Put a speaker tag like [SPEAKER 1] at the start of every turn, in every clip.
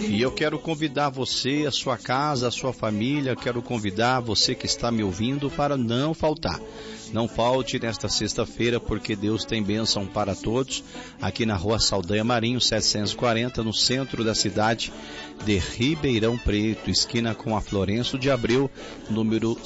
[SPEAKER 1] E eu quero convidar você, a sua casa, a sua família, quero convidar você que está me ouvindo para não faltar. Não falte nesta sexta-feira, porque Deus tem bênção para todos, aqui na Rua Saldanha Marinho, 740, no centro da cidade de Ribeirão Preto, esquina com a Florencio de Abreu, número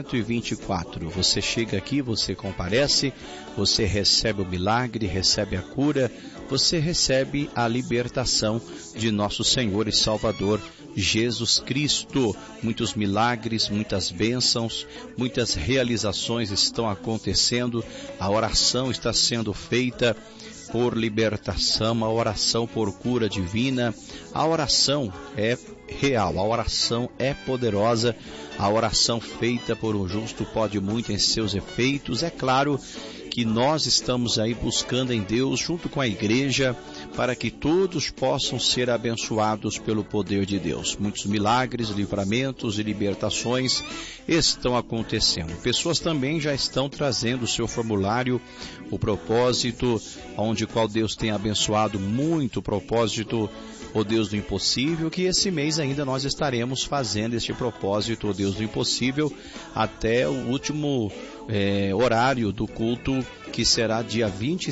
[SPEAKER 1] 124. Você chega aqui, você comparece, você recebe o milagre, recebe a cura, você recebe a libertação de nosso Senhor e Salvador Jesus Cristo. Muitos milagres, muitas bênçãos, muitas realizações estão acontecendo. A oração está sendo feita por libertação, a oração por cura divina. A oração é real, a oração é poderosa. A oração feita por um justo pode muito em seus efeitos. É claro que nós estamos aí buscando em Deus, junto com a igreja, para que todos possam ser abençoados pelo poder de Deus. Muitos milagres, livramentos e libertações estão acontecendo. Pessoas também já estão trazendo o seu formulário, o propósito, onde qual Deus tem abençoado muito, o propósito, o Deus do impossível, que esse mês ainda nós estaremos fazendo este propósito, o Deus do impossível, até o último horário do culto, que será dia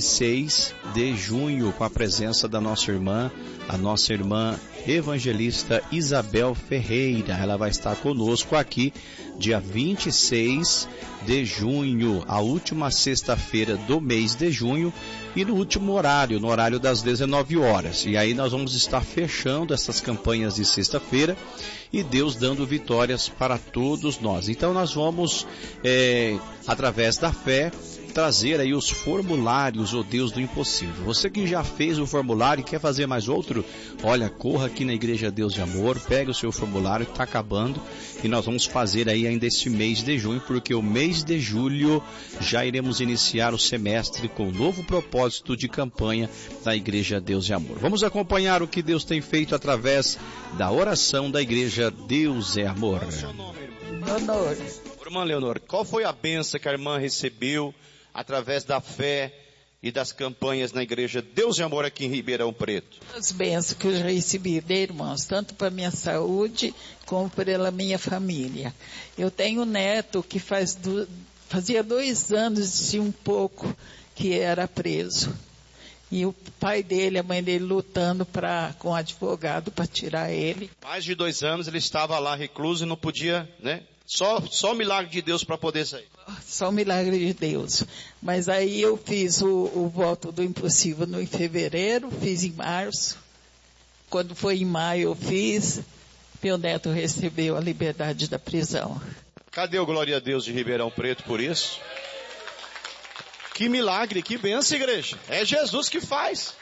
[SPEAKER 1] 26 de junho, com a presença da nossa irmã, a nossa irmã evangelista Isabel Ferreira. Ela vai estar conosco aqui dia 26 de junho, a última sexta-feira do mês de junho, e no último horário, no horário das 19 horas. E aí nós vamos estar fechando essas campanhas de sexta-feira e Deus dando vitórias para todos nós. Então nós vamos, através da fé, trazer aí os formulários, o Deus do impossível. Você que já fez o formulário e quer fazer mais outro, olha, corra aqui na Igreja Deus de Amor, pega o seu formulário que está acabando, e nós vamos fazer aí ainda este mês de junho, porque o mês de julho já iremos iniciar o semestre com um novo propósito de campanha da Igreja Deus de Amor. Vamos acompanhar o que Deus tem feito através da oração da Igreja Deus é Amor.
[SPEAKER 2] Qual é o seu nome, irmã?
[SPEAKER 3] Leonor.
[SPEAKER 2] Irmã Leonor, qual foi a bênção que a irmã recebeu através da fé e das campanhas na Igreja Deus de Amor aqui em Ribeirão Preto?
[SPEAKER 3] As bênçãos que eu já recebi de irmãos, tanto para minha saúde como pela minha família. Eu tenho um neto que fazia 2 anos e um pouco que era preso. E o pai dele, a mãe dele lutando com um advogado para tirar ele.
[SPEAKER 2] Mais de 2 anos ele estava lá recluso e não podia, né? Só o milagre de Deus para poder sair.
[SPEAKER 3] Só o milagre de Deus. Mas aí eu fiz o voto do impossível em fevereiro, fiz em março. Quando foi em maio eu fiz, meu neto recebeu a liberdade da prisão.
[SPEAKER 2] Cadê o glória a Deus de Ribeirão Preto por isso? Que milagre, que bênção, igreja. É Jesus que faz.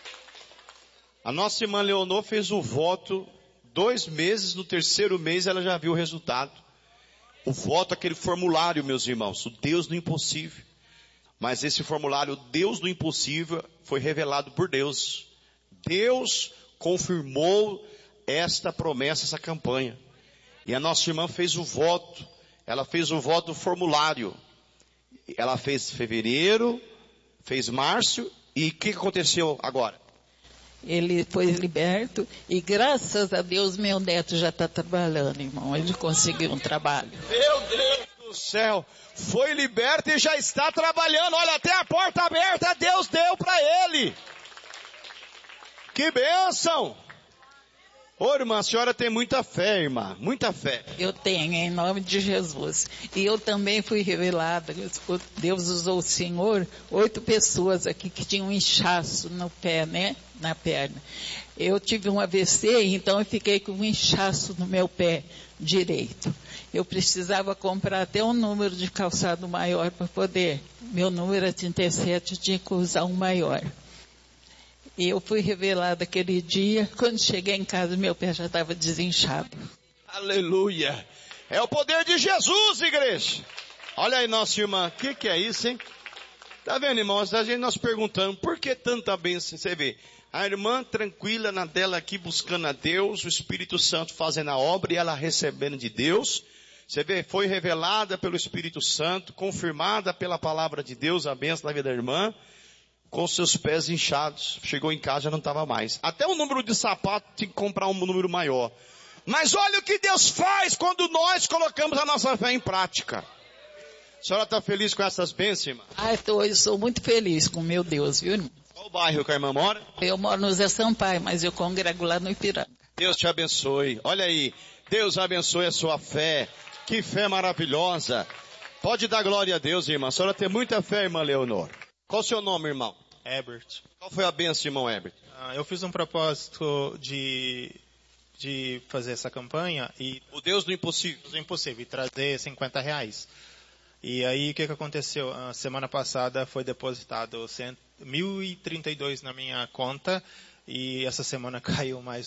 [SPEAKER 2] A nossa irmã Leonor fez o voto 2 meses, no 3º mês ela já viu o resultado. O voto, aquele formulário, meus irmãos, o Deus do impossível. Mas esse formulário, o Deus do impossível, foi revelado por Deus. Deus confirmou esta promessa, essa campanha. E a nossa irmã fez o voto. Ela fez o voto do formulário. Ela fez fevereiro, fez março, e o que aconteceu agora?
[SPEAKER 3] Ele foi liberto e graças a Deus meu neto já está trabalhando, irmão. Ele conseguiu um trabalho.
[SPEAKER 2] Meu Deus do céu, foi liberto e já está trabalhando. Olha, até a porta aberta Deus deu para ele. Que bênção! Ô irmã, a senhora tem muita fé, irmã, muita fé.
[SPEAKER 3] Eu tenho, em nome de Jesus. E eu também fui revelada. Deus usou o Senhor, 8 pessoas aqui que tinham um inchaço no pé, né? Na perna. Eu tive um AVC, então eu fiquei com um inchaço no meu pé direito. Eu precisava comprar até um número de calçado maior para poder. Meu número é 37, eu tinha que usar um maior. E eu fui revelada aquele dia, quando cheguei em casa, meu pé já estava desinchado.
[SPEAKER 2] Aleluia! É o poder de Jesus, igreja! Olha aí, nossa irmã, o que é isso, hein? Tá vendo, irmãos? A gente nós perguntando, por que tanta bênção? Você vê, a irmã tranquila na dela aqui, buscando a Deus, o Espírito Santo fazendo a obra e ela recebendo de Deus. Você vê, foi revelada pelo Espírito Santo, confirmada pela palavra de Deus, a bênção da vida da irmã. com seus pés inchados. Chegou em casa, já não estava mais. Até o número de sapato tinha que comprar um número maior. Mas olha o que Deus faz quando nós colocamos a nossa fé em prática. A senhora está feliz com essas bênçãos, irmã?
[SPEAKER 3] Eu sou muito feliz com meu Deus, viu, irmão?
[SPEAKER 2] Qual o bairro que a irmã mora?
[SPEAKER 3] Eu moro no Zé Sampaio, mas eu congrego lá no Ipiranga.
[SPEAKER 2] Deus te abençoe. Olha aí, Deus abençoe a sua fé. Que fé maravilhosa. Pode dar glória a Deus, irmã. A senhora tem muita fé, irmã Leonor. Qual o seu nome, irmão?
[SPEAKER 4] Herbert.
[SPEAKER 2] Qual foi a bênção, irmão Herbert?
[SPEAKER 4] Eu fiz um propósito de fazer essa campanha e...
[SPEAKER 2] O Deus do impossível.
[SPEAKER 4] Do impossível, e trazer R$50. E aí, o que aconteceu? A semana passada foi depositado R$1.032 na minha conta e essa semana caiu mais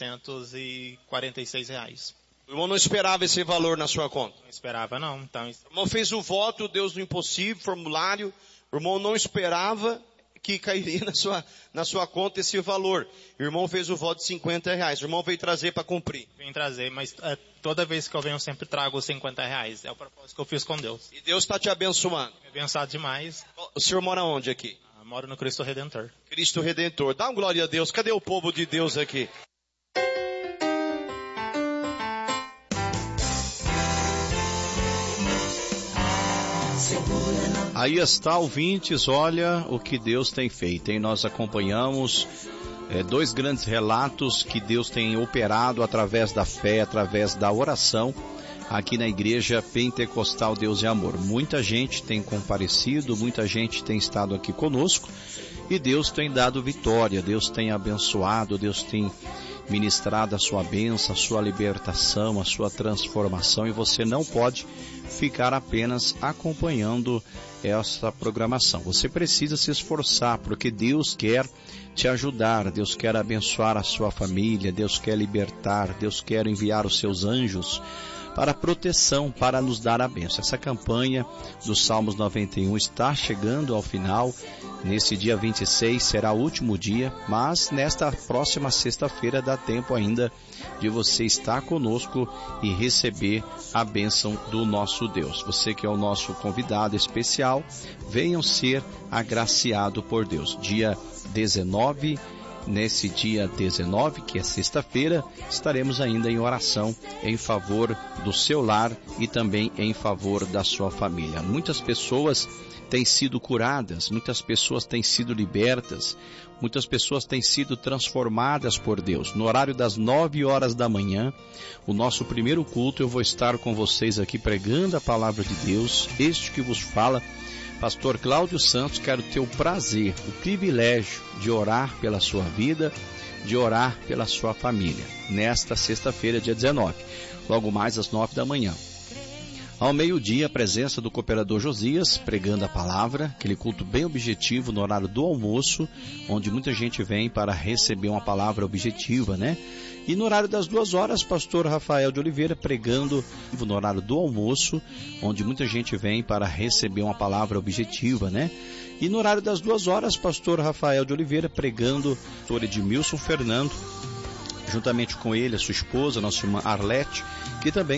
[SPEAKER 4] R$946.
[SPEAKER 2] O irmão não esperava esse valor na sua conta?
[SPEAKER 4] Não esperava, não. Então...
[SPEAKER 2] O irmão fez o voto, Deus do impossível, formulário. O irmão não esperava que cairia na sua conta esse valor. O irmão fez o voto de R$50. O irmão veio trazer para cumprir.
[SPEAKER 4] Vem trazer, mas toda vez que eu venho eu sempre trago os R$50. É o propósito que eu fiz com Deus.
[SPEAKER 2] E Deus está te abençoando.
[SPEAKER 4] Abençoado demais.
[SPEAKER 2] O senhor mora onde aqui?
[SPEAKER 4] Moro no Cristo Redentor.
[SPEAKER 2] Cristo Redentor. Dá uma glória a Deus. Cadê o povo de Deus aqui?
[SPEAKER 1] Aí está, ouvintes, olha o que Deus tem feito, hein? Nós acompanhamos dois grandes relatos que Deus tem operado através da fé, através da oração, aqui na Igreja Pentecostal Deus é Amor. Muita gente tem comparecido, muita gente tem estado aqui conosco e Deus tem dado vitória, Deus tem abençoado, Deus tem ministrado a sua bênção, a sua libertação, a sua transformação, e você não pode ficar apenas acompanhando essa programação. Você precisa se esforçar, porque Deus quer te ajudar, Deus quer abençoar a sua família, Deus quer libertar, Deus quer enviar os seus anjos para proteção, para nos dar a bênção. Essa campanha dos Salmos 91 está chegando ao final. Nesse dia 26 será o último dia, mas nesta próxima sexta-feira dá tempo ainda de você estar conosco e receber a bênção do nosso Deus. Você que é o nosso convidado especial, venham ser agraciado por Deus. Dia 19, nesse dia 19, que é sexta-feira, estaremos ainda em oração em favor do seu lar e também em favor da sua família. Muitas pessoas têm sido curadas, muitas pessoas têm sido libertas, muitas pessoas têm sido transformadas por Deus. No horário das 9 horas da manhã, o nosso primeiro culto, eu vou estar com vocês aqui pregando a palavra de Deus. Este que vos fala, Pastor Cláudio Santos. Quero ter o prazer, o privilégio de orar pela sua vida, de orar pela sua família, nesta sexta-feira, dia 19, logo mais às 9 da manhã. Ao meio-dia, a presença do cooperador Josias, pregando a palavra, aquele culto bem objetivo no horário do almoço, onde muita gente vem para receber uma palavra objetiva, né? E no horário das 2 horas, pastor Rafael de Oliveira pregando no horário do almoço, onde muita gente vem para receber uma palavra objetiva, né? E no horário das 2 horas, pastor Rafael de Oliveira pregando, pastor Edmilson Fernando, juntamente com ele, a sua esposa, nossa irmã Arlete, que também